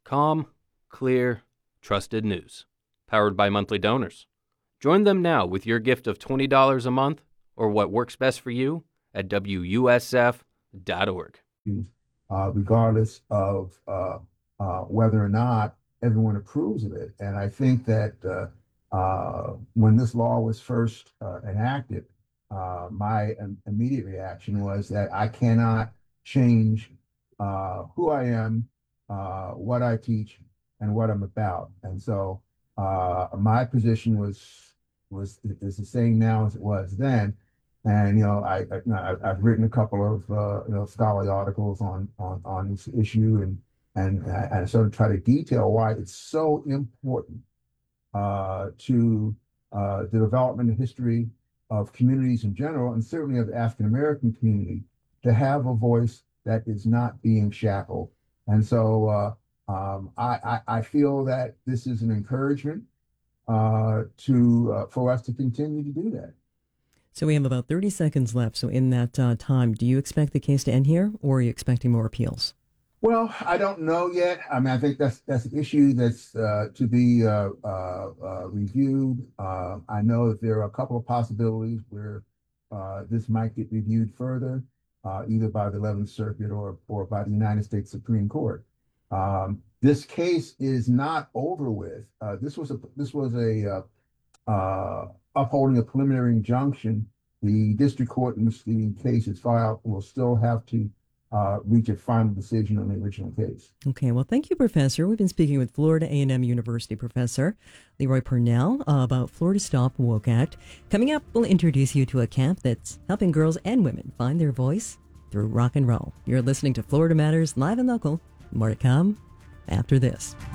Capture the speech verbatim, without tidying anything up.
Calm, clear, trusted news. Powered by monthly donors. Join them now with your gift of twenty dollars a month or what works best for you at W U S F dot org. Uh, regardless of uh, uh, whether or not everyone approves of it. And I think that uh, uh, when this law was first uh, enacted, uh, my um, immediate reaction was that I cannot change uh, who I am, uh, what I teach, and what I'm about. And so uh, my position was was is the same now as it was then. And you know, I, I I've written a couple of uh, you know scholarly articles on on on this issue, and and I, I sort of try to detail why it's so important uh, to uh, the development and history of communities in general, and certainly of the African American community, to have a voice that is not being shackled. And so uh, um, I, I I feel that this is an encouragement uh, to uh, for us to continue to do that. So we have about thirty seconds left. So in that uh, time, do you expect the case to end here, or are you expecting more appeals? Well, I don't know yet. I mean, I think that's that's an issue that's uh, to be uh, uh, uh, reviewed. Uh, I know that there are a couple of possibilities where uh, this might get reviewed further, uh, either by the eleventh Circuit or or by the United States Supreme Court. Um, this case is not over with. Uh, this was a this was a uh, uh, upholding a preliminary injunction. The district court in which the case is filed will still have to uh, reach a final decision on the original case. Okay, well, thank you, Professor. We've been speaking with Florida A and M University Professor Leroy Purnell uh, about Florida Stop Woke Act. Coming up, we'll introduce you to a camp that's helping girls and women find their voice through rock and roll. You're listening to Florida Matters live and local. More to come after this.